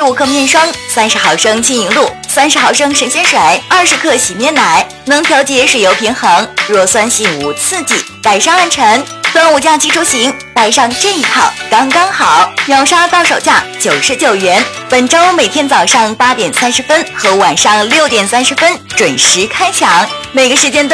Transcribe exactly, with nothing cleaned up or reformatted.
五克面霜，三十毫升轻盈露，三十毫升神仙水，二十克洗面奶，能调节水油平衡，弱酸性无刺激，改善暗沉。端午假期出行，带上这一套刚刚好，秒杀到手价九十九元。本周每天早上八点三十分和晚上六点三十分准时开抢，每个时间段